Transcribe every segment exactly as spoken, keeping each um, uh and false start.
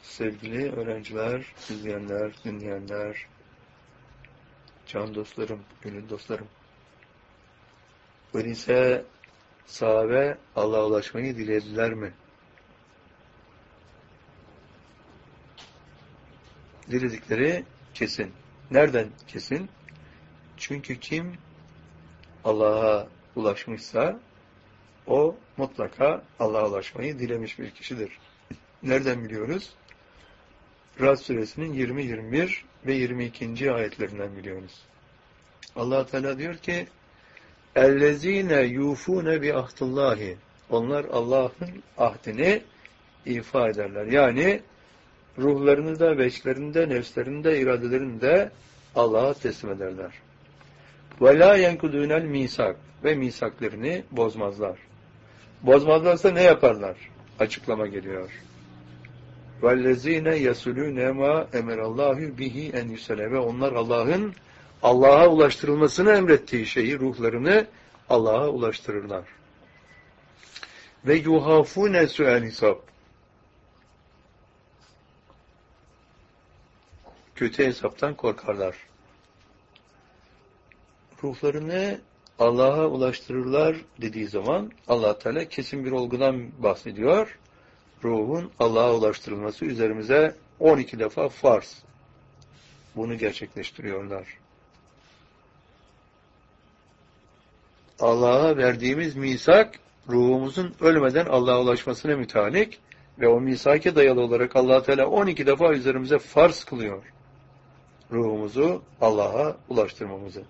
Sevgili öğrenciler, izleyenler, dinleyenler, can dostlarım, gönül dostlarım. Öyleyse sahabe Allah'a ulaşmayı dilediler mi? Diledikleri kesin. Nereden kesin? Çünkü kim Allah'a ulaşmışsa o mutlaka Allah'a ulaşmayı dilemiş bir kişidir. Nereden biliyoruz? Ra'd suresinin yirmi, yirmi bir ve yirmi ikinci ayetlerinden biliyoruz. Allah Teala diyor ki: "Ellezine yufune bi ahdillahi." Onlar Allah'ın ahdini ifa ederler. Yani ruhlarını da, veçlerini de, nefslerini de, iradelerini de Allah'a teslim ederler. Ve la yenkudunel misak ve misaklerini bozmazlar. Bozmazlarsa ne yaparlar? Açıklama geliyor. Vellezine yasulune ma emerallahu bihi en yusale ve onlar Allah'ın Allah'a ulaştırılmasını emrettiği şeyi, ruhlarını Allah'a ulaştırırlar. Ve yuhafune su'el hisab. Kötü hesaptan korkarlar. Ruhlarını Allah'a ulaştırırlar dediği zaman Allah Teala kesin bir olgudan bahsediyor. Ruhun Allah'a ulaştırılması üzerimize on iki defa farz. Bunu gerçekleştiriyorlar. Allah'a verdiğimiz misak, ruhumuzun ölmeden Allah'a ulaşmasına mütalik ve o misake dayalı olarak Allah Teala on iki defa üzerimize farz kılıyor. Ruhumuzu Allah'a ulaştırmamızı.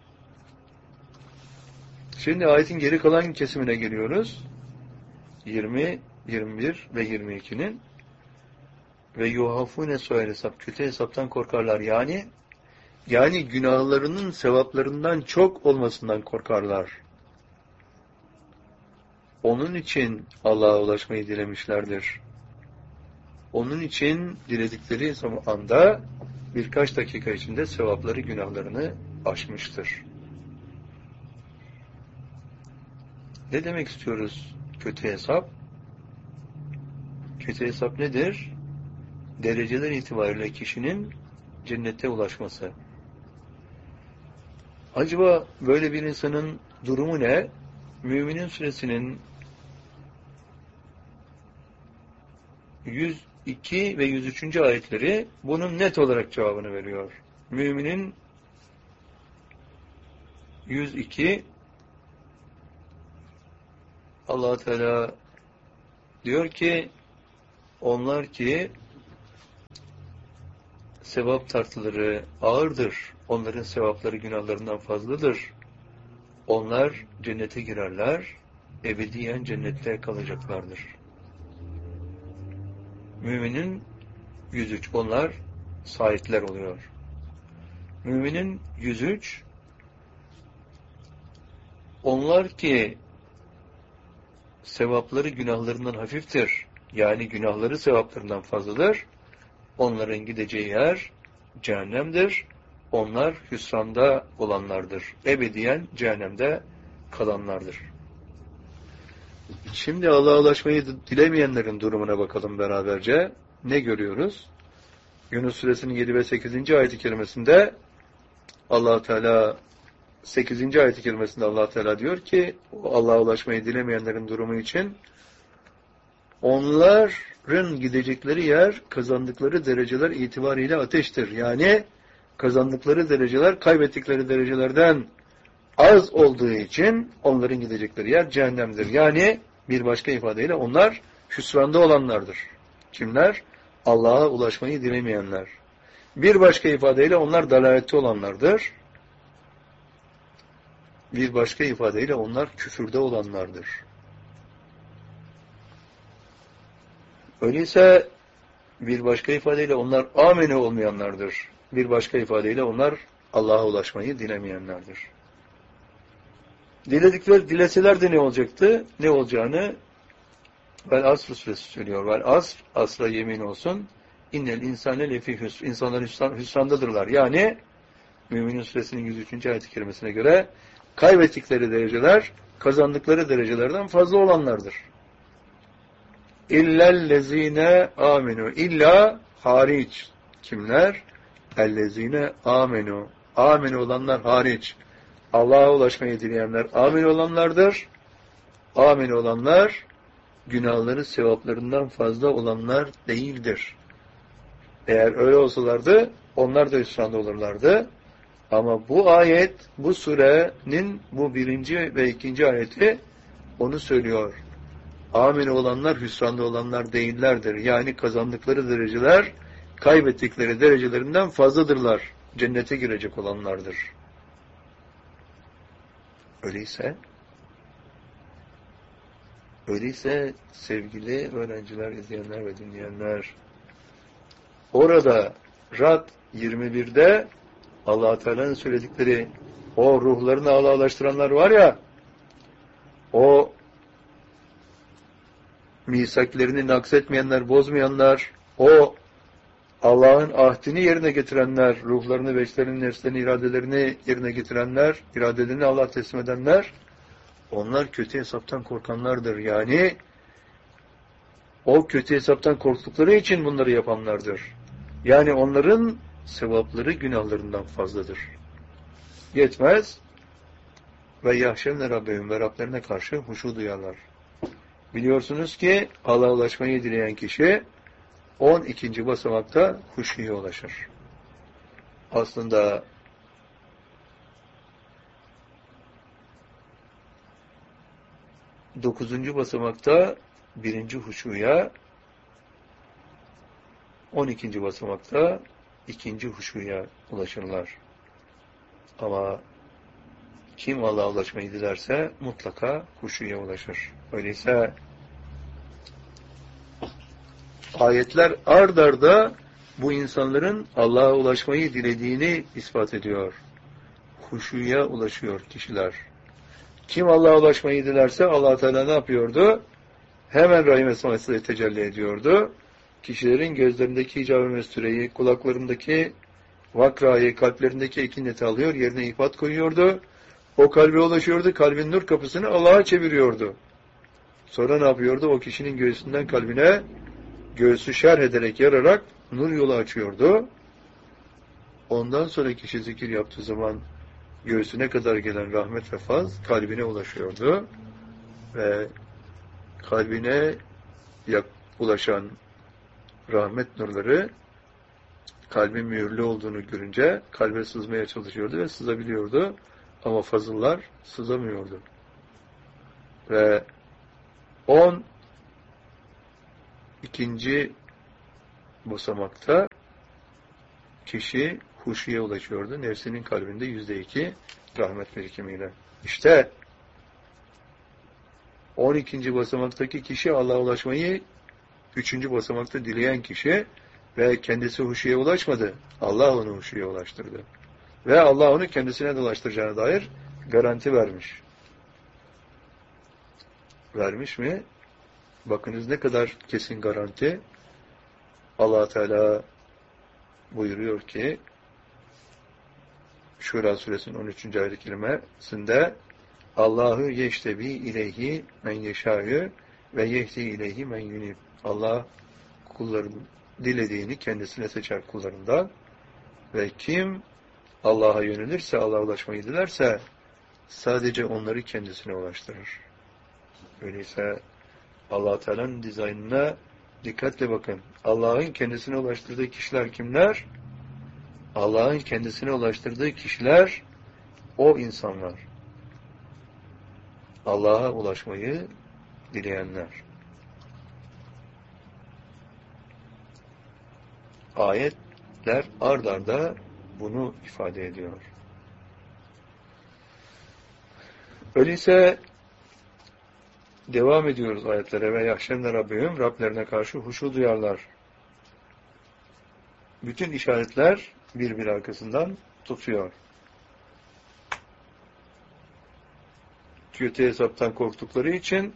Şimdi ayetin geri kalan kesimine geliyoruz. yirmi, yirmi bir ve yirmi ikinin ve yuhafune su'el hesap, kötü hesaptan korkarlar. Yani yani günahlarının sevaplarından çok olmasından korkarlar. Onun için Allah'a ulaşmayı dilemişlerdir. Onun için diledikleri anda birkaç dakika içinde sevapları, günahlarını aşmıştır. Ne demek istiyoruz kötü hesap? Kötü hesap nedir? Dereceler itibariyle kişinin cennete ulaşması. Acaba böyle bir insanın durumu ne? Müminin suresinin yüz iki ve yüz üçüncü ayetleri bunun net olarak cevabını veriyor. Müminin yüz iki Allah Teala diyor ki onlar ki sevap tartıları ağırdır. Onların sevapları günahlarından fazladır. Onlar cennete girerler. Ebediyen cennette kalacaklardır. Müminin yüz üç. Onlar sahipler oluyor. Müminin yüz üç. Onlar ki sevapları günahlarından hafiftir. Yani günahları sevaplarından fazladır. Onların gideceği yer cehennemdir. Onlar hüsranda olanlardır. Ebediyen cehennemde kalanlardır. Şimdi Allah'a ulaşmayı dilemeyenlerin durumuna bakalım beraberce. Ne görüyoruz? Yunus suresinin yedi ve sekizinci ayet-i kerimesinde Allah Teala sekizinci ayet-i kerimesinde Allah Teala diyor ki Allah'a ulaşmayı dilemeyenlerin durumu için onların gidecekleri yer kazandıkları dereceler itibariyle ateştir. Yani kazandıkları dereceler kaybettikleri derecelerden az olduğu için onların gidecekleri yer cehennemdir. Yani bir başka ifadeyle onlar hüsranda olanlardır. Kimler? Allah'a ulaşmayı dilemeyenler. Bir başka ifadeyle onlar dalalette olanlardır. Bir başka ifadeyle onlar küfürde olanlardır. Öyleyse bir başka ifadeyle onlar amene olmayanlardır. Bir başka ifadeyle onlar Allah'a ulaşmayı dilemeyenlerdir. Diledikleri, dileseler de ne olacaktı? Ne olacağını Vel Asr suresi söylüyor. Vel Asr, asra yemin olsun. İnnel insane lefi hüsr. İnsanlar hüsran, hüsrandadırlar. Yani Müminin suresinin yüz üçüncü ayet-i kerimesine göre kaybettikleri dereceler kazandıkları derecelerden fazla olanlardır. İllellezine aminu. İlla hariç. Kimler? Ellezine amenu. Amenu olanlar hariç. Allah'a ulaşmayı dileyenler amenu olanlardır. Amenu olanlar günahları sevaplarından fazla olanlar değildir. Eğer öyle olsalardı onlar da hüsranda olurlardı. Ama bu ayet, bu surenin bu birinci ve ikinci ayeti onu söylüyor. Aminu olanlar hüsranda olanlar değillerdir. Yani kazandıkları dereceler kaybettikleri derecelerinden fazladırlar. Cennete girecek olanlardır. Öyleyse öyleyse sevgili öğrenciler, izleyenler ve dinleyenler, orada Rad yirmi birde Allah-u Teala'nın söyledikleri o ruhlarını Allah'laştıranlar var ya, o misaklerini naksetmeyenler, bozmayanlar, o Allah'ın ahdini yerine getirenler, ruhlarını, beşlerini, nefslerini, iradelerini yerine getirenler, iradelerini Allah'a teslim edenler, onlar kötü hesaptan korkanlardır. Yani o kötü hesaptan korktukları için bunları yapanlardır. Yani onların sevapları günahlarından fazladır. Yetmez. Ve yahşemle Rabbim ve Rablerine karşı huşu duyarlar. Biliyorsunuz ki Allah'a ulaşmayı dileyen kişi on ikinci basamakta huşuya ulaşır. Aslında dokuzuncu basamakta birinci huşuya, on ikinci basamakta ikinci huşuya ulaşırlar. Ama kim Allah'a ulaşmayı dilerse mutlaka huşuya ulaşır. Öyleyse ayetler ard arda bu insanların Allah'a ulaşmayı dilediğini ispat ediyor. Huşuya ulaşıyor kişiler. Kim Allah'a ulaşmayı dilerse Allah Teala ne yapıyordu? Hemen rahim esmasıyla tecelli ediyordu. Kişilerin gözlerindeki icab-ı mestureyi, kulaklarındaki vakrayı, kalplerindeki ekineti alıyor, yerine ifat koyuyordu. O kalbe ulaşıyordu, kalbin nur kapısını Allah'a çeviriyordu. Sonra ne yapıyordu? O kişinin göğsünden kalbine göğsü şerh ederek, yararak nur yolu açıyordu. Ondan sonra kişi zikir yaptığı zaman göğsüne kadar gelen rahmet ve faz kalbine ulaşıyordu. Ve kalbine ulaşan rahmet nurları kalbin mühürlü olduğunu görünce kalbe sızmaya çalışıyordu ve sızabiliyordu. Ama fazıllar sızamıyordu. Ve on ikinci basamakta kişi huşuya ulaşıyordu. Nefsinin kalbinde yüzde iki rahmet birikimiyle. İşte on ikinci basamaktaki kişi Allah'a ulaşmayı üçüncü basamakta dileyen kişi ve kendisi huşuya ulaşmadı. Allah onu huşuya ulaştırdı. Ve Allah onu kendisine de ulaştıracağına dair garanti vermiş. Vermiş mi? Bakınız ne kadar kesin garanti. Allah Teala buyuruyor ki Şura suresinin on üçüncü ayet-i kerimesinde Allahu yeştebi ileyhi men yeşâ'ü ve yehdi ileyhi men yunib. Allah kulların dilediğini kendisine seçer kullarından ve kim Allah'a yönelirse, Allah'a ulaşmayı dilerse sadece onları kendisine ulaştırır. Öyleyse Allah Teala'nın dizaynına dikkatle bakın. Allah'ın kendisine ulaştırdığı kişiler kimler? Allah'ın kendisine ulaştırdığı kişiler o insanlar. Allah'a ulaşmayı dileyenler. Ayetler ard arda bunu ifade ediyor. Öyleyse devam ediyoruz ayetlere ve yahşemle Rabbim Rablerine karşı huşu duyarlar. Bütün işaretler birbiri arkasından tutuyor. Kötü hesaptan korktukları için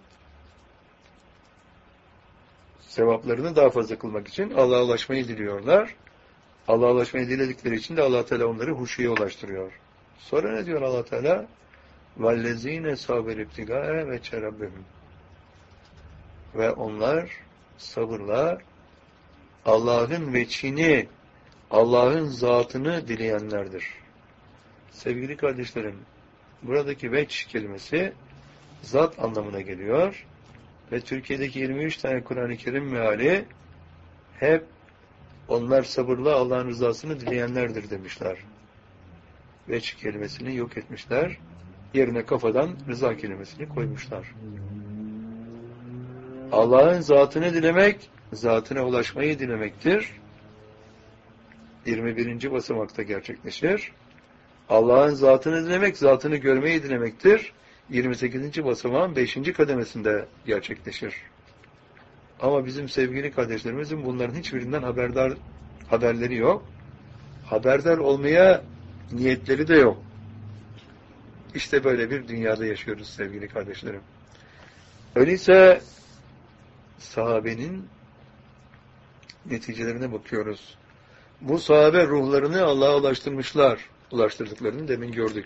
sevaplarını daha fazla kılmak için Allah'a ulaşmayı diliyorlar. Allah'a ulaşmayı diledikleri için de Allah Teala onları huşuya ulaştırıyor. Sonra ne diyor Allah Teala? وَالَّذ۪ينَ صَابِرْ اِبْتِغَاءَ وَجْهَ رَبِّهِمْ Ve onlar sabırla Allah'ın veçhini, Allah'ın zatını dileyenlerdir. Sevgili kardeşlerim, buradaki veç kelimesi zat anlamına geliyor ve Türkiye'deki yirmi üç tane Kur'an-ı Kerim meali hep onlar sabırla Allah'ın rızasını dileyenlerdir demişler. Veç kelimesini yok etmişler. Yerine kafadan rıza kelimesini koymuşlar. Allah'ın zatını dilemek, zatına ulaşmayı dilemektir. yirmi birinci basamakta gerçekleşir. Allah'ın zatını dilemek, zatını görmeyi dilemektir. yirmi sekizinci basamağın beşinci kademesinde gerçekleşir. Ama bizim sevgili kardeşlerimizin bunların hiçbirinden haberdar haberleri yok. Haberdar olmaya niyetleri de yok. İşte böyle bir dünyada yaşıyoruz sevgili kardeşlerim. Öyleyse sahabenin neticelerine bakıyoruz. Bu sahabe ruhlarını Allah'a ulaştırmışlar. Ulaştırdıklarını demin gördük.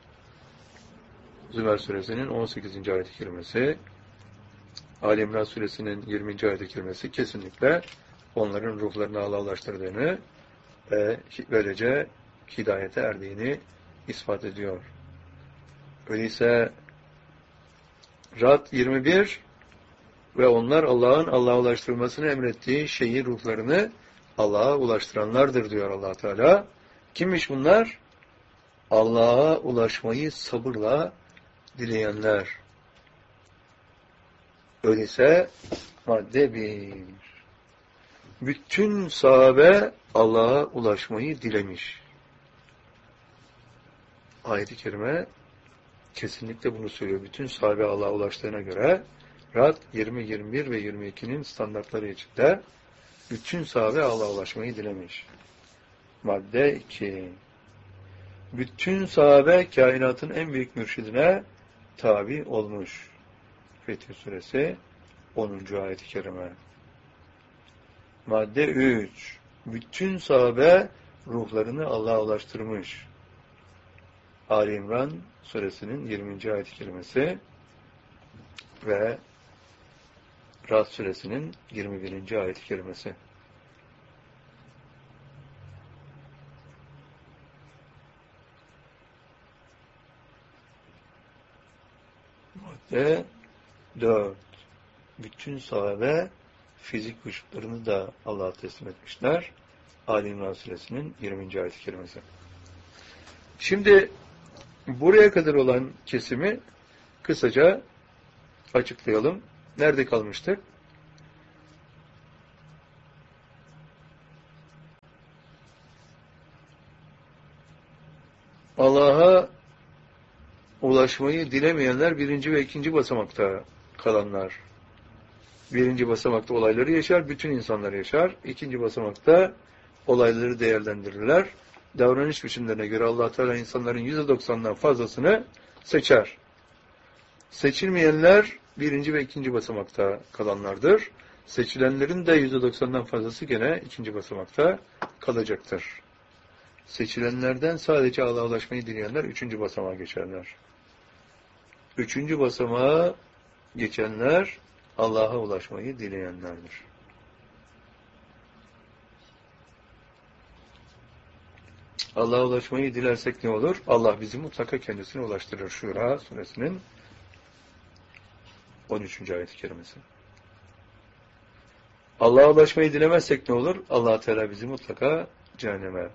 Zümer suresinin on sekizinci ayet-i kerimesi, Ali İmran suresinin yirminci ayet-i kerimesi kesinlikle onların ruhlarını Allah'a ulaştırdığını ve böylece hidayete erdiğini ispat ediyor. Öyleyse Rad yirmi bir ve onlar Allah'ın Allah'a ulaştırmasını emrettiği şeyi, ruhlarını Allah'a ulaştıranlardır diyor Allah Teala. Kimmiş bunlar? Allah'a ulaşmayı sabırla dileyenler. Öyleyse madde bir. Bütün sahabe Allah'a ulaşmayı dilemiş. Ayet-i kerime kesinlikle bunu söylüyor. Bütün sahabe Allah'a ulaştığına göre Rad yirmi, yirmi bir ve yirmi ikinin standartları içinde bütün sahabe Allah'a ulaşmayı dilemiş. Madde iki. Bütün sahabe kainatın en büyük mürşidine tabi olmuş. Fetih Suresi onuncu ayet-i kerime. Madde üç. Bütün sahabe ruhlarını Allah'a ulaştırmış. Ali İmran Suresinin yirminci ayet-i kerimesi ve Rad Suresinin yirmi birinci ayet-i kerimesi. Madde dört. Bütün sahabe fizik vücutlarını da Allah'a teslim etmişler. Ali İmran Suresinin yirminci ayet-i kerimesi. Şimdi buraya kadar olan kesimi kısaca açıklayalım. Nerede kalmıştık? Allah'a ulaşmayı dilemeyenler birinci ve ikinci basamakta kalanlar. Birinci basamakta olayları yaşar, bütün insanlar yaşar. İkinci basamakta olayları değerlendirirler. Davranış biçimlerine göre Allah Teala insanların yüzde doksandan fazlasını seçer. Seçilmeyenler birinci ve ikinci basamakta kalanlardır. Seçilenlerin de yüzde doksandan fazlası gene ikinci basamakta kalacaktır. Seçilenlerden sadece Allah'a ulaşmayı dileyenler üçüncü basamağa geçerler. Üçüncü basamağa geçenler Allah'a ulaşmayı dileyenlerdir. Allah'a ulaşmayı dilersek ne olur? Allah bizi mutlaka kendisine ulaştırır. Şura suresinin on üçüncü ayet-i kerimesi. Allah'a ulaşmayı dilemezsek ne olur? Allah Teala bizi mutlaka cehenneme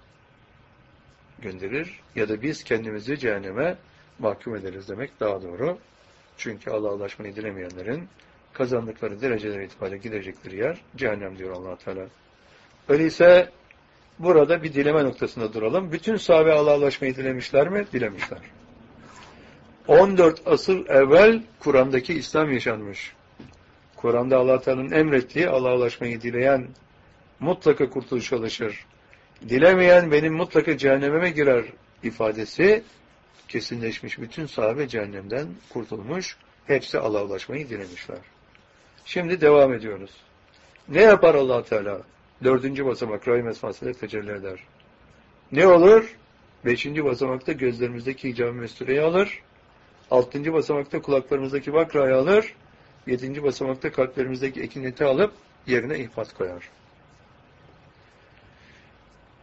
gönderir ya da biz kendimizi cehenneme mahkum ederiz demek daha doğru. Çünkü Allah'a ulaşmayı dilemeyenlerin kazandıkları dereceler itibariyle gidecekleri yer cehennem diyor Allah Teala. Öyleyse burada bir dileme noktasında duralım. Bütün sahabe Allah'a ulaşmayı dilemişler mi? Dilemişler. on dört asır evvel Kur'an'daki İslam yaşanmış. Kur'an'da Allah Teala'nın emrettiği Allah'a ulaşmayı dileyen mutlaka kurtuluşa ulaşır. Dilemeyen benim mutlaka cehennemime girer ifadesi kesinleşmiş. Bütün sahabe cehennemden kurtulmuş. Hepsi Allah'a ulaşmayı dilemişler. Şimdi devam ediyoruz. Ne yapar Allah Teala? Dördüncü basamak Rahim esmasıyla tecelli eder. Ne olur? Beşinci basamakta gözlerimizdeki icab-ı mestureyi alır. Altıncı basamakta kulaklarımızdaki bakrayı alır. Yedinci basamakta kalplerimizdeki ekineti alıp yerine ihfat koyar.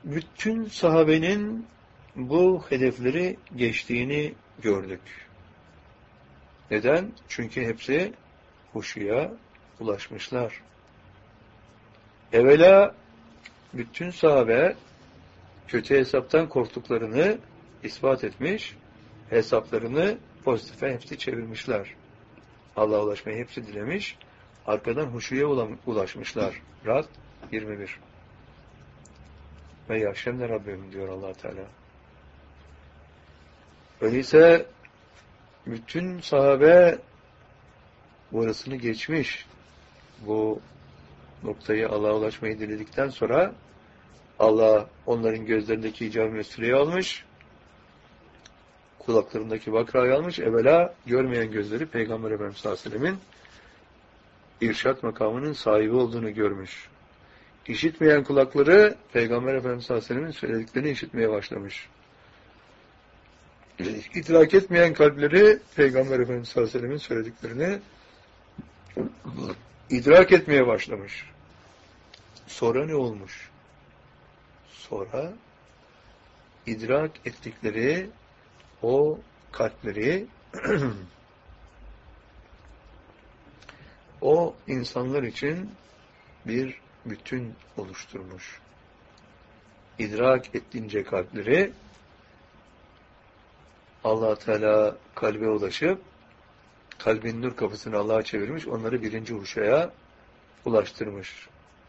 bütün sahabenin bu hedefleri geçtiğini gördük. Neden? Çünkü hepsi huşuya ulaşmışlar. Evvela bütün sahabe kötü hesaptan korktuklarını ispat etmiş, hesaplarını pozitife hepsi çevirmişler. Allah'a ulaşmayı hepsi dilemiş, arkadan huşuya ulaşmışlar. Rad yirmi bir. Ve yaşemle Rabbim diyor Allah Teala. Öyleyse bütün sahabe burasını geçmiş. Bu noktayı Allah'a ulaşmayı diledikten sonra Allah onların gözlerindeki icab-ı mesleği almış, kulaklarındaki bakrayı almış, evvela görmeyen gözleri Peygamber Efendimiz sallallahu aleyhi ve sellemin irşat makamının sahibi olduğunu görmüş. İşitmeyen kulakları Peygamber Efendimiz sallallahu aleyhi ve sellemin söylediklerini işitmeye başlamış. İdrak etmeyen kalpleri Peygamber Efendimiz sallallahu aleyhi ve sellemin söylediklerini idrak etmeye başlamış. Sonra ne olmuş? Sonra idrak ettikleri o kalpleri o insanlar için bir bütün oluşturmuş. İdrak ettiğince kalpleri Allah Teala kalbe ulaşıp kalbin nur kapısını Allah'a çevirmiş, onları birinci huşaya ulaştırmış.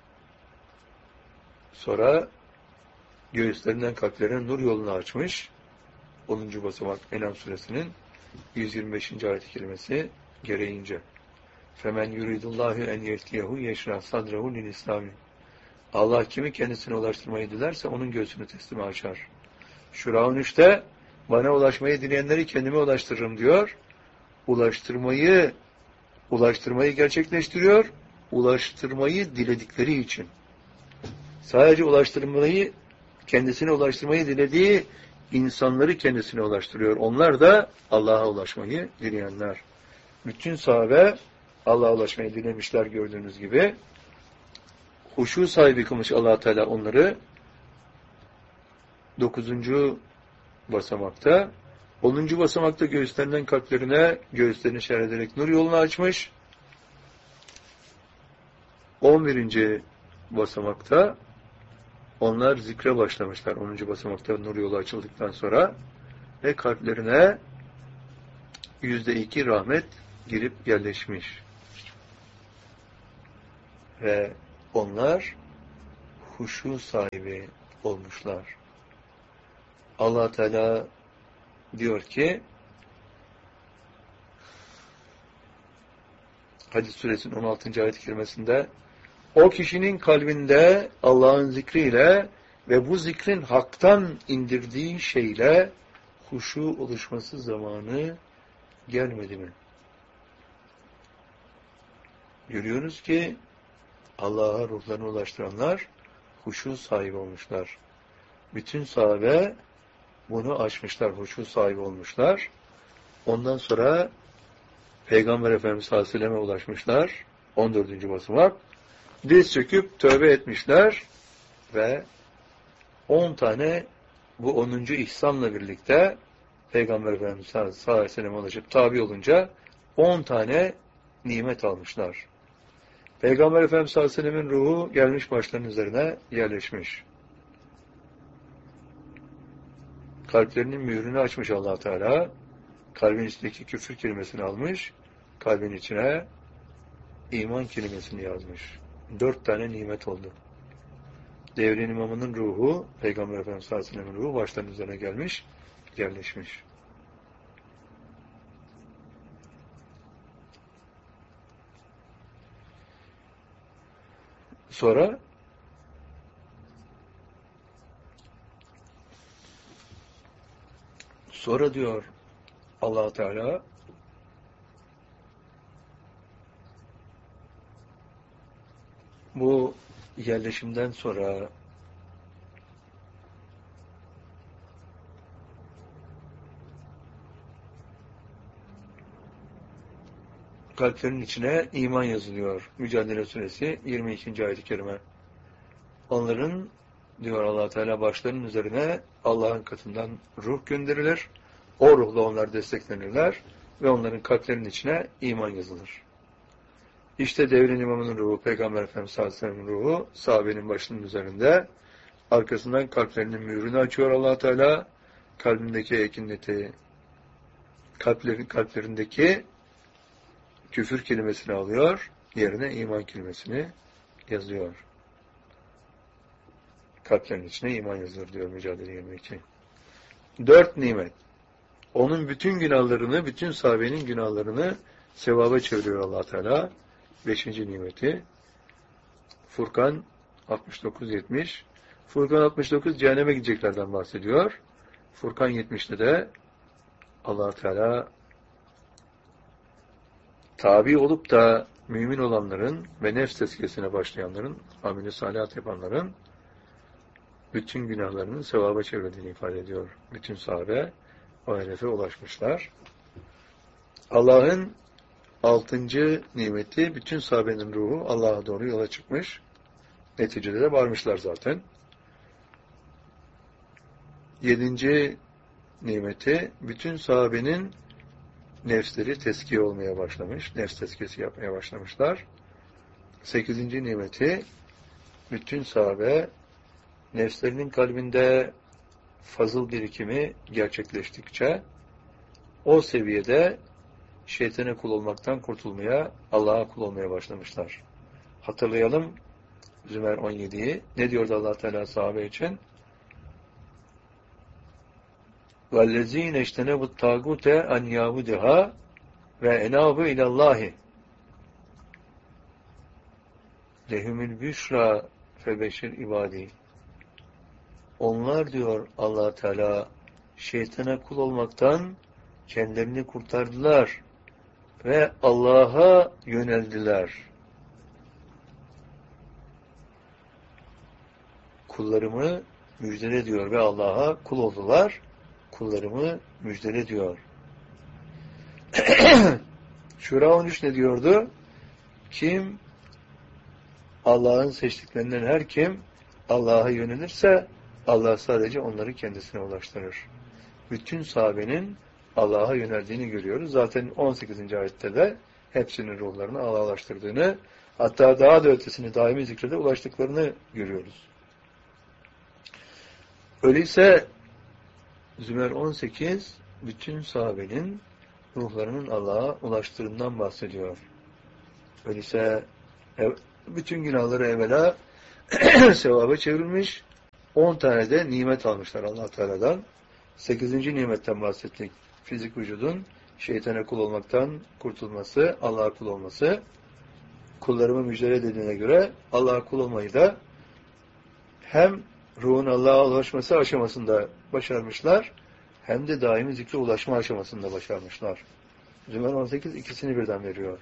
Sonra göğüslerinden kalplerine nur yolunu açmış. onuncu basamak En'am suresinin yüz yirmi beşinci ayet-i kerimesi gereğince. Femen yuridullahu en yehdiyehu yeşrah sadrahu lil İslami. Allah kimi kendisine ulaştırmayı dilerse onun göğsünü teslime açar. Şura on üçte bana ulaşmayı dileyenleri kendime ulaştırırım diyor. Ulaştırmayı ulaştırmayı gerçekleştiriyor. Ulaştırmayı diledikleri için. Sadece ulaştırmayı kendisine ulaştırmayı dilediği insanları kendisine ulaştırıyor. Onlar da Allah'a ulaşmayı dileyenler. Bütün sahabe Allah'a ulaşmayı dilemişler gördüğünüz gibi. Huşu sahibi kılmış Allah Teala onları dokuzuncu basamakta. onuncu basamakta göğüslerinden kalplerine göğüslerini şerh ederek nur yolunu açmış. on birinci basamakta onlar zikre başlamışlar. onuncu basamakta nur yolu açıldıktan sonra ve kalplerine yüzde iki rahmet girip yerleşmiş. Ve onlar huşu sahibi olmuşlar. Allah Teala diyor ki Hadis suresinin on altıncı ayet-i kerimesinde o kişinin kalbinde Allah'ın zikriyle ve bu zikrin haktan indirdiği şeyle huşu oluşması zamanı gelmedi mi? Görüyoruz ki Allah'a ruhlarını ulaştıranlar huşu sahibi olmuşlar. Bütün sahabe bunu aşmışlar, huşu sahibi olmuşlar. Ondan sonra Peygamber Efendimiz sallallahu aleyhi ve selleme ulaşmışlar. on dördüncü basamak. Diz çöküp tövbe etmişler ve on tane bu onuncu ihsanla birlikte Peygamber Efendimiz sallallahu aleyhi ve selleme ulaşıp tabi olunca on tane nimet almışlar. Peygamber Efendimiz sallallahu aleyhi ve sellemin ruhu gelmiş başlarının üzerine yerleşmiş. Kalplerinin mührünü açmış Allah Teala. Kalbin içindeki küfür kelimesini almış. Kalbin içine iman kelimesini yazmış. Dört tane nimet oldu. Devrin imamının ruhu, Peygamber Efendimiz sallallahu aleyhi ve sellem'in ruhu başlarının üzerine gelmiş, yerleşmiş. Sonra sonra diyor Allah Teala bu yerleşimden sonra kalplerin içine iman yazılıyor. Mücadele Suresi yirmi ikinci ayet-i kerime. Onların diyor Allah Teala, başlarının üzerine Allah'ın katından ruh gönderilir. O ruhla onlar desteklenirler ve onların kalplerinin içine iman yazılır. İşte devrin imamının ruhu, Peygamber Efendimiz sallallahu aleyhi ve sellem'in ruhu sahabenin başının üzerinde, arkasından kalplerinin mührünü açıyor Allah Teala. Kalbindeki ekinleti, kalplerin, kalplerindeki küfür kelimesini alıyor, yerine iman kelimesini yazıyor. Kalplerin içine iman yazılır diyor Mücadele yirmi iki. Dört nimet. Onun bütün günahlarını, bütün sahabenin günahlarını sevaba çeviriyor Allah Teala. Beşinci nimeti. Furkan altmış dokuz yetmiş. Furkan altmış dokuz cehenneme gideceklerden bahsediyor. Furkan yetmişte de Allah Teala tabi olup da mümin olanların ve nefs tezkiyesine başlayanların, amel-i salihat yapanların bütün günahlarının sevaba çevrildiğini ifade ediyor. Bütün sahabe o hedefe ulaşmışlar. Allah'ın altıncı nimeti, bütün sahabenin ruhu Allah'a doğru yola çıkmış. Neticede de varmışlar zaten. Yedinci nimeti, bütün sahabenin nefsleri teskiye olmaya başlamış. Nefs tezkiyesi yapmaya başlamışlar. Sekizinci nimeti, bütün sahabe nefslerinin kalbinde fazıl birikimi gerçekleştikçe o seviyede şeytana kul olmaktan kurtulmaya, Allah'a kul olmaya başlamışlar. Hatırlayalım Zümer on yediyi. Ne diyordu Allah Teala sahabe için? وَالَّذ۪ينَ اِجْتَنَبُ التَّاغُوتَ اَنْ يَعْبُدِهَا وَاَنَابُ اِلَى اللّٰهِ لَهُمُ الْبُشْرَى فَبَشِّرْ ibadi. Onlar diyor Allah Teala şeytana kul olmaktan kendilerini kurtardılar ve Allah'a yöneldiler. Kullarımı müjdele diyor ve Allah'a kul oldular. Kullarımı müjdele diyor. Şura on üç ne diyordu? Kim Allah'ın seçtiklerinden her kim Allah'a yönelirse Allah sadece onları kendisine ulaştırır. Bütün sahabenin Allah'a yöneldiğini görüyoruz. Zaten on sekizinci ayette de hepsinin ruhlarını Allah'a ulaştırdığını, hatta daha da ötesini daimi zikrede ulaştıklarını görüyoruz. Öyleyse Zümer on sekiz bütün sahabenin ruhlarının Allah'a ulaştığından bahsediyor. Öyleyse bütün günahları evvela sevaba çevrilmiş, on tane de nimet almışlar Allah Teala'dan. sekizinci nimetten bahsettik. Fizik vücudun şeytana kul olmaktan kurtulması, Allah'a kul olması. Kullarımı müjdele dediğine göre Allah'a kul olmayı da hem ruhun Allah'a ulaşması aşamasında başarmışlar, hem de daimi zikre ulaşma aşamasında başarmışlar. Zümer on sekiz ikisini birden veriyor.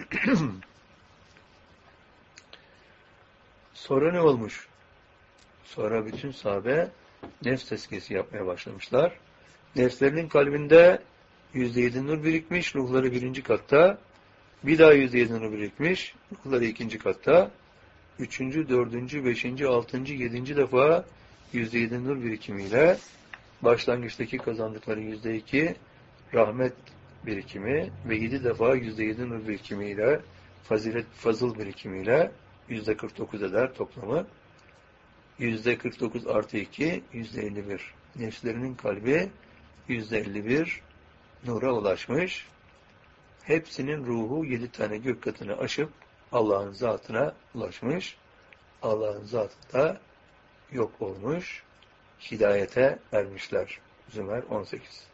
Sonra ne olmuş? Sonra bütün sahabe nefs tezkiyesi yapmaya başlamışlar. Nefslerinin kalbinde yüzde yedi nur birikmiş, ruhları birinci katta. Bir daha yüzde yedi nur birikmiş, ruhları ikinci katta. Üçüncü, dördüncü, beşinci, altıncı, yedinci defa yüzde yedi nur birikimiyle başlangıçtaki kazandıkları yüzde iki rahmet birikimi ve yedi defa yüzde yedi nur birikimiyle fazilet, fazıl birikimiyle yüzde kırk dokuz eder toplamı. yüzde kırk dokuz artı iki, yüzde elli bir. Nefslerinin kalbi yüzde elli bir nura ulaşmış. Hepsinin ruhu yedi tane gök katını aşıp Allah'ın zatına ulaşmış. Allah'ın zatında yok olmuş. Hidayete ermişler. Zümer on sekiz.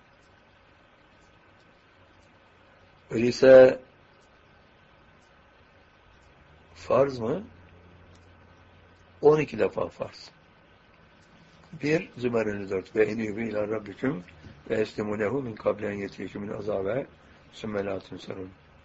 Öyleyse farz mı? on iki defa farz. bir Zümer elli dört ve enîbû ilâ rabbiküm ve eslimû lehu min kabli en yetiyekümül azâbe sümme lâ tunsarûn.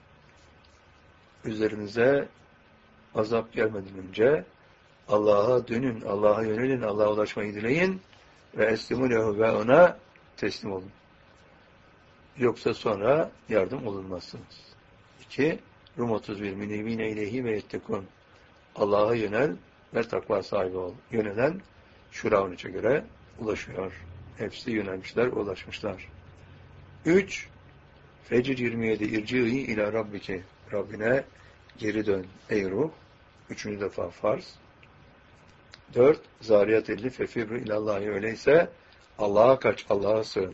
Üzerinize azap gelmeden önce Allah'a dönün, Allah'a yönelin, Allah'a ulaşmayı dileyin ve eslimû lehu ve ona teslim olun. Yoksa sonra yardım olunmazsınız. iki Rum otuz bir Münîbîne ileyhi ve yettekûn. Allah'a yönel ve takva sahibi ol. Yönelen Şura on üçe göre ulaşıyor. Hepsi yönelmişler, ulaşmışlar. üç. Fecr yirmi yedi. İrci'i ila Rabbike. Rabbine geri dön ey ruh. Üçüncü defa farz. dört. Zariyat elli. Fefirru ilallahi. Öyleyse Allah'a kaç, Allah'a sığın.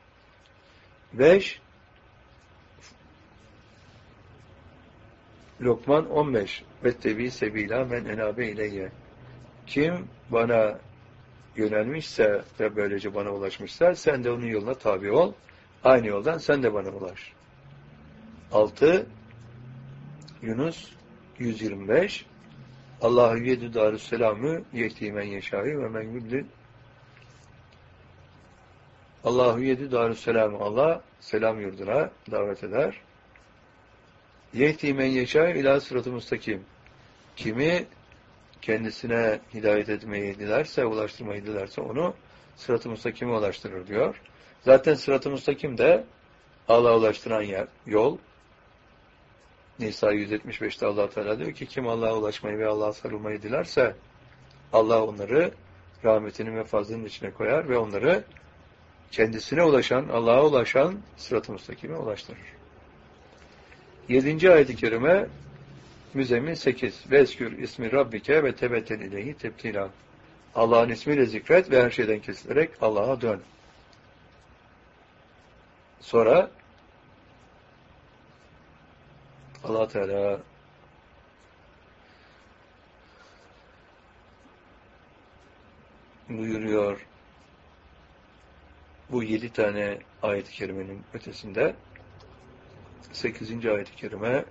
beş. Lokman on beş. Vettebi sebila men enabe ileyye. Kim bana yönelmişse ve böylece bana ulaşmışsa sen de onun yoluna tabi ol. Aynı yoldan sen de bana ulaş. altı. Yunus yüz yirmi beş. Allahu yedü darüsselamü yehdi men yeşâhi ve men yudlil. Allahu yedü darüsselamü, Allah selam yurduna davet eder. Yehdi men yeşâhi ilâ sıratı müstakim. Kimi kendisine hidayet etmeyi dilerse, ulaştırmayı dilerse onu sırat-ı müstakime ulaştırır diyor. Zaten sırat-ı müstakim de Allah'a ulaştıran yer, yol. Nisa yüz yetmiş beşte Allah Teala diyor ki kim Allah'a ulaşmayı ve Allah'a sarılmayı dilerse Allah onları rahmetinin ve fazlının içine koyar ve onları kendisine ulaşan, Allah'a ulaşan sırat-ı müstakime ulaştırır. Yedinci ayet-i kerime Müzzemmil sekiz. Veskür ismi Rabbike ve tebettel ileyhi tebtila. Allah'ın ismiyle zikret ve her şeyden kesilerek Allah'a dön. Sonra Allah Teala buyuruyor bu yedi tane ayet-i kerimenin ötesinde sekizinci ayet-i kerime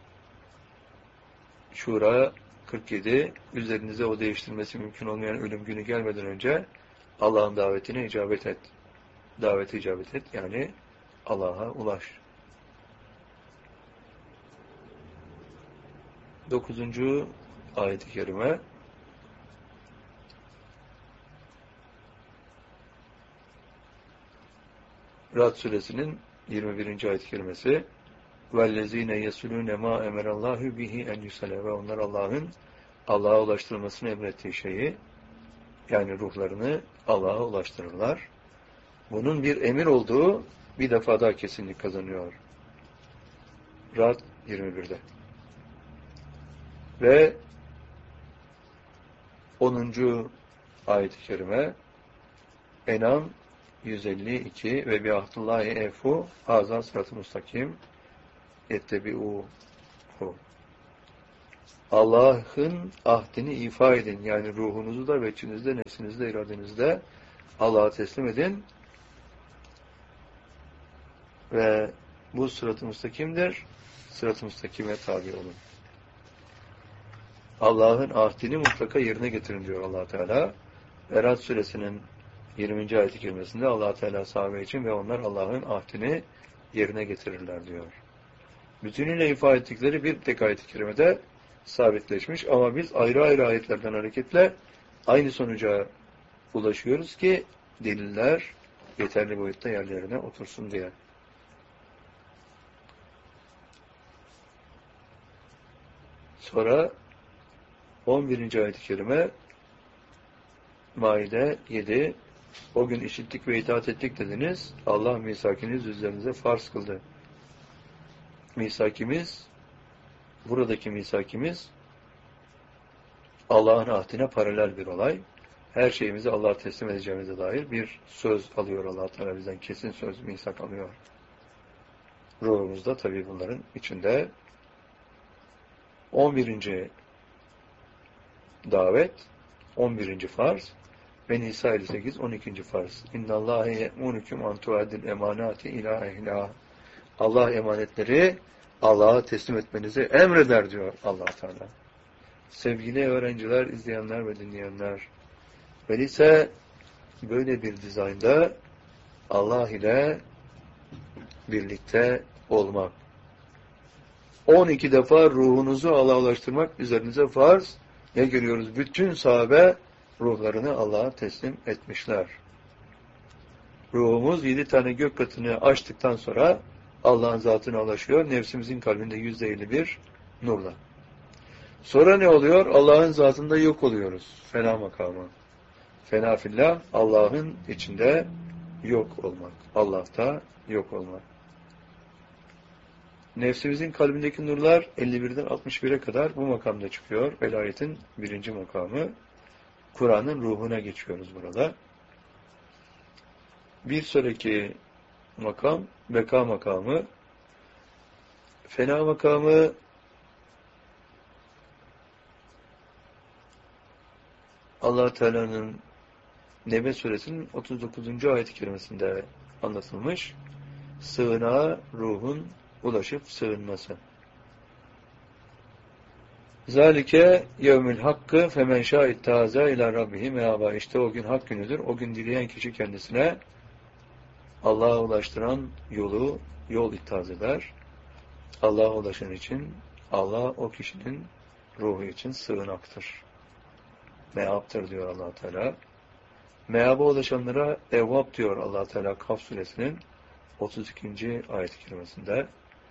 Şura kırk yedi. Üzerinize o değiştirmesi mümkün olmayan ölüm günü gelmeden önce Allah'ın davetine icabet et. Davete icabet et. Yani Allah'a ulaş. Dokuzuncu ayet-i kerime Ra'd suresinin yirmi birinci ayet-i kerimesi وَالَّذ۪ينَ يَسُلُونَ مَا اَمَرَ اللّٰهُ بِهِ اَنْ يُسَلَى ve onlar Allah'ın Allah'a ulaştırılmasını emrettiği şeyi, yani ruhlarını Allah'a ulaştırırlar. Bunun bir emir olduğu bir defa daha kesinlik kazanıyor. Ra'd yirmi birde. Ve onuncu ayet-i kerime En'am yüz elli iki ve bi ahdullahi efu hazan sırat-ı mustakim ettebi'uhu. Allah'ın ahdini ifa edin. Yani ruhunuzu da, veçinizde, nefsinizde, iradenizde Allah'a teslim edin. Ve bu sırat-ı müstakimdir. Sırat-ı müstakime tabi olun. Allah'ın ahdini mutlaka yerine getirin diyor Allah Teala. Ra'd suresinin yirminci ayet-i kerimesinde Allah Teala sahabe için ve onlar Allah'ın ahdini yerine getirirler diyor. Bütünüyle ifade ettikleri bir tek ayet-i kerimede sabitleşmiş ama biz ayrı ayrı ayetlerden hareketle aynı sonuca ulaşıyoruz ki deliller yeterli boyutta yerlerine otursun diye. Sonra on birinci ayet-i kerime Maide yedi. O gün işittik ve itaat ettik dediniz. Allah misakiniz üzerinize farz kıldı. Misakimiz, buradaki misakimiz Allah'ın ahdine paralel bir olay. Her şeyimizi Allah'a teslim edeceğimize dair bir söz alıyor Allah Teala bizden. Kesin söz, misak alıyor. Ruhumuzda tabii bunların içinde. on birinci davet, on birinci farz ve Nisa elli sekiz, on ikinci farz. İnnallâhe ye'mûnüküm an tu'addil emanâti ilâ ehlâ. Allah emanetleri Allah'a teslim etmenizi emreder diyor Allah Teala. Sevgili öğrenciler, izleyenler ve dinleyenler, öyleyse böyle bir dizaynda Allah ile birlikte olmak. on iki defa ruhunuzu Allah'a ulaştırmak üzerinize farz. Ne görüyoruz? Bütün sahabe ruhlarını Allah'a teslim etmişler. Ruhumuz yedi tane gök katını açtıktan sonra Allah'ın zatına ulaşıyor. Nefsimizin kalbinde yüzde elli bir nurla. Sonra ne oluyor? Allah'ın zatında yok oluyoruz. Fena makamı. Fena fillah, Allah'ın içinde yok olmak. Allah'ta yok olmak. Nefsimizin kalbindeki nurlar elli birden altmış bire kadar bu makamda çıkıyor. Velayetin birinci makamı. Kur'an'ın ruhuna geçiyoruz burada. Bir sonraki makam, beka makamı. Fena makamı Allah Teala'nın Nebe suresinin otuz dokuzuncu ayet-i kerimesinde anlatılmış. Sığınağa ruhun ulaşıp sığınması. Zalike yevmül hakkı femen şâ ittâzâ ilâ rabbihi meâbâ. İşte o gün hak günüdür. O gün dileyen kişi kendisine Allah'a ulaştıran yolu, yol ittihaz eder. Allah'a ulaşan için Allah o kişinin ruhu için sığınaktır. Meab'tır diyor Allah Teala. Meab'a ulaşanlara evvab diyor Allah Teala Kaf suresinin otuz ikinci ayet-i kerimesinde.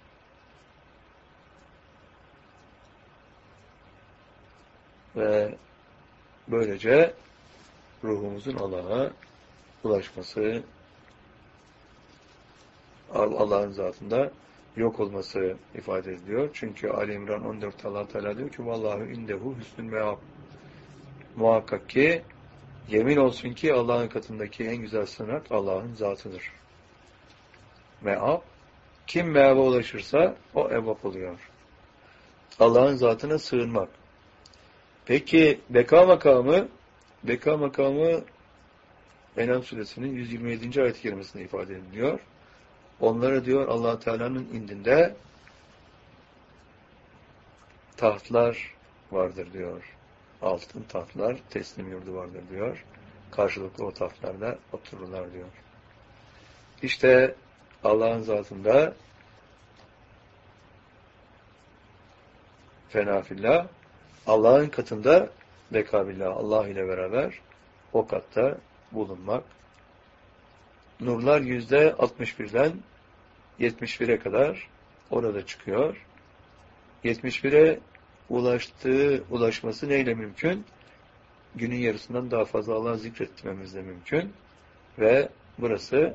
Ve böylece ruhumuzun Allah'a ulaşması, Allah'ın zatında yok olması ifade ediliyor. Çünkü Ali İmran on dörtte Allah Teala diyor ki vallahu indehu hüsnül meab. Muhakkak ki yemin olsun ki Allah'ın katındaki en güzel sığınak Allah'ın zatıdır. Meab. Kim meaba ulaşırsa o evvap oluyor. Allah'ın zatına sığınmak. Peki beka makamı, beka makamı En'am suresinin yüz yirmi yedinci ayet-i kerimesinde ifade ediliyor. Onlara diyor Allah Teala'nın indinde tahtlar vardır diyor. Altın tahtlar, teslim yurdu vardır diyor. Karşılıklı o tahtlarda otururlar diyor. İşte Allah'ın zatında fena fillah, Allah'ın katında bekabillah, Allah ile beraber o katta bulunmak. Nurlar yüzde altmış birden yetmiş bire kadar orada çıkıyor. yetmiş bire ulaştığı, ulaşması neyle mümkün? Günün yarısından daha fazla Allah'ı zikretmemizle mümkün. Ve burası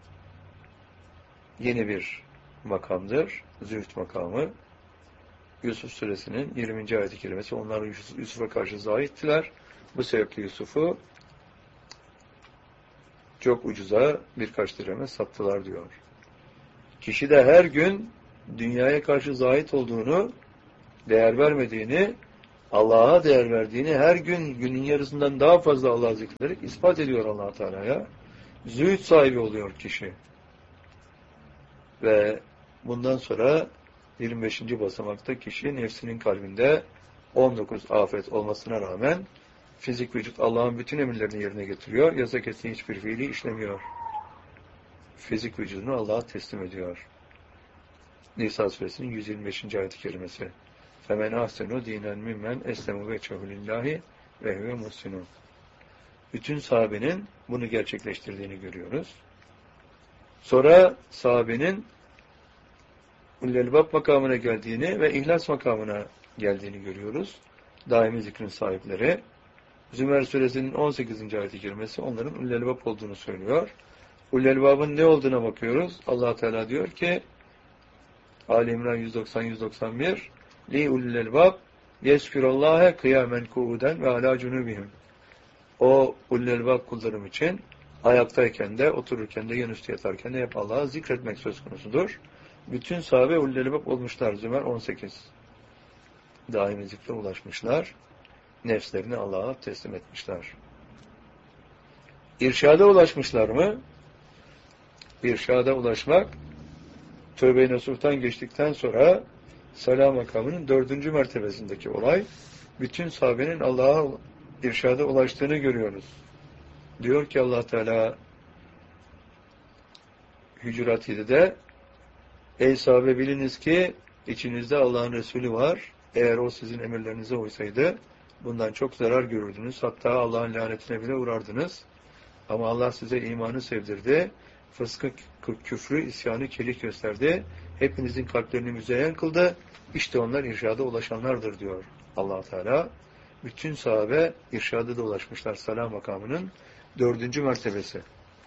yeni bir makamdır. Zühd makamı. Yusuf suresinin yirminci ayet-i kerimesi. Onlar Yusuf'a karşı zahittiler. Bu sebeple Yusuf'u çok ucuza birkaç dirheme sattılar diyor. Kişi de her gün dünyaya karşı zahit olduğunu, değer vermediğini, Allah'a değer verdiğini, her gün günün yarısından daha fazla Allah'ı zikrederek ispat ediyor Allah Teala'ya. Zühd sahibi oluyor kişi. Ve bundan sonra yirmi beşinci basamakta kişi nefsinin kalbinde on dokuz afet olmasına rağmen fizik vücut Allah'ın bütün emirlerini yerine getiriyor. Yasak ettiği hiçbir fiili işlemiyor. Fizik vücudunu Allah'a teslim ediyor. Nisa suresinin yüz yirmi beşinci ayet-i kerimesi. فَمَنْ أَحْسَنُوا دِينًا مِمَّنْ اَسْلَمُوا وَجْهَهُ لِلّٰهِ وَهُوَ مُحْسِنٌ. Bütün sahabenin bunu gerçekleştirdiğini görüyoruz. Sonra sahabenin Ullelbab makamına geldiğini ve ihlas makamına geldiğini görüyoruz. Daimi zikrin sahipleri. Zümer suresinin on sekizinci ayet-i kerimesi onların Ullelbab olduğunu söylüyor. Ullelbab'ın ne olduğuna bakıyoruz. Allah Teala diyor ki Ali İmran yüz doksan yüz doksan bir li ullelbab yesfirallâhe kıyamen kuuden ve alâ cunubihim. O ullelbab kullarım için ayaktayken de, otururken de, yanüstü yatarken de hep Allah'ı zikretmek söz konusudur. Bütün sahabe ullelbab olmuşlar. Zümer on sekiz. Daimi zikre ulaşmışlar. Nefslerini Allah'a teslim etmişler. İrşada ulaşmışlar mı? İrşada ulaşmak, tövbe-i nasuhtan geçtikten sonra salam makamının dördüncü mertebesindeki olay. Bütün sahabenin Allah'a irşada ulaştığını görüyoruz. Diyor ki Allah Teala Hücurat yedide ey sahabe biliniz ki içinizde Allah'ın Resulü var. Eğer o sizin emirlerinize uysaydı bundan çok zarar görürdünüz. Hatta Allah'ın lanetine bile uğrardınız. Ama Allah size imanı sevdirdi. Fıskı, küfrü, isyanı kelik gösterdi. Hepinizin kalplerini müzeyyen kıldı. İşte onlar irşada ulaşanlardır diyor Allah Teala. Bütün sahabe irşada da ulaşmışlar. Salah makamının dördüncü mertebesi.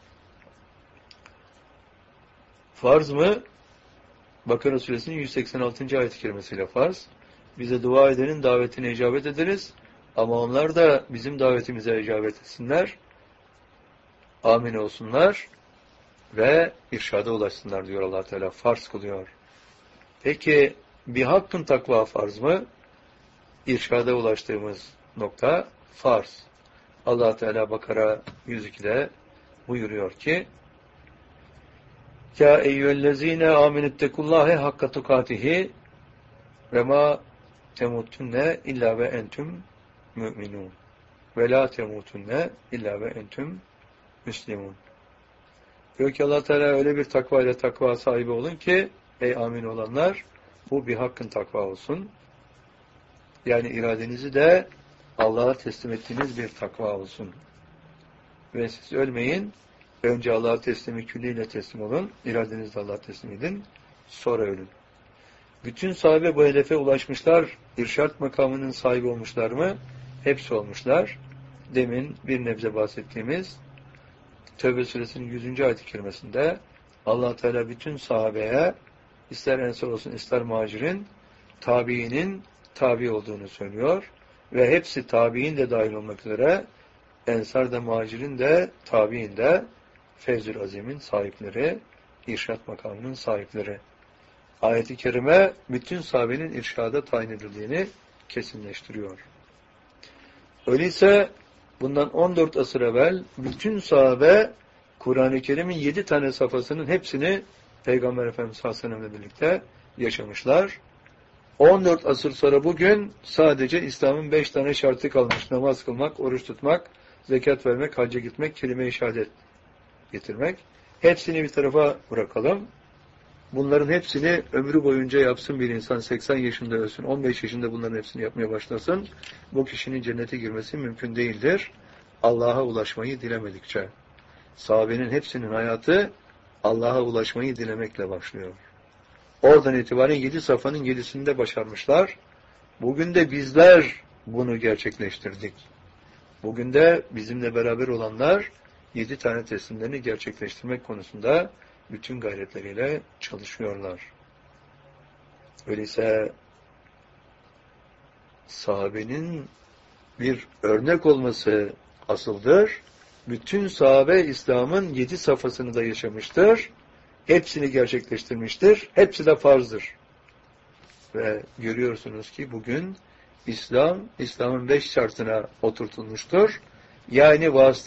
Farz mı? Bakara suresinin yüz seksen altıncı ayet-i kerimesiyle farz. Bize dua edenin davetine icabet ederiz. Ama onlar da bizim davetimize icabet etsinler. Amin olsunlar. Ve irşada ulaşsınlar diyor Allah Teala. Farz kılıyor. Peki bir hakkın takva farz mı? İrşada ulaştığımız nokta farz. Allah Teala Bakara yüz ikide buyuruyor ki: Ya eyyühellezine aminüttekullâhe hakka tukatihi ve ma temutunne illa ve entüm mü'minun ve la temutunne illa ve entüm müslimun. Diyor ki Allah Teala öyle bir takva ile takva sahibi olun ki ey amin olanlar, bu bir hakkın takva olsun. Yani iradenizi de Allah'a teslim ettiğiniz bir takva olsun. Ve siz ölmeyin. Önce Allah'a teslimi külliyle teslim olun. İradenizi de Allah'a teslim edin. Sonra ölün. Bütün sahabe bu hedefe ulaşmışlar. İrşad makamının sahibi olmuşlar mı? Hepsi olmuşlar. Demin bir nebze bahsettiğimiz Tevbe suresinin yüzüncü ayet-i kerimesinde Allah Teala bütün sahabeye, ister ensar olsun ister muhacirin, tabiinin tabi olduğunu söylüyor. Ve hepsi tabiin de dahil olmak üzere ensar da muhacirin de tabiin de Feyzül Azim'in sahipleri, irşad makamının sahipleri. Ayet-i kerime bütün sahabenin irşada tayin edildiğini kesinleştiriyor. Öyleyse bundan on dört asır evvel bütün sahabe Kur'an-ı Kerim'in yedi tane safhasının hepsini Peygamber Efendimiz sallallahu aleyhi ve sellem'le birlikte yaşamışlar. on dört asır sonra bugün sadece İslam'ın beş tane şartı kalmış. Namaz kılmak, oruç tutmak, zekat vermek, hacca gitmek, kelime-i şehadet getirmek. Hepsini bir tarafa bırakalım. Bunların hepsini ömrü boyunca yapsın bir insan, seksen yaşında ölsün, on beş yaşında bunların hepsini yapmaya başlasın. Bu kişinin cennete girmesi mümkün değildir. Allah'a ulaşmayı dilemedikçe. Sahabenin hepsinin hayatı Allah'a ulaşmayı dilemekle başlıyor. Oradan itibaren yedi safhanın yedisinde başarmışlar. Bugün de bizler bunu gerçekleştirdik. Bugün de bizimle beraber olanlar yedi tane teslimlerini gerçekleştirmek konusunda bütün gayretleriyle çalışıyorlar. Öyleyse sahabenin bir örnek olması asıldır. Bütün sahabe İslam'ın yedi safhasını da yaşamıştır. Hepsini gerçekleştirmiştir. Hepsi de farzdır. Ve görüyorsunuz ki bugün İslam, İslam'ın beş şartına oturtulmuştur. Yani vasıta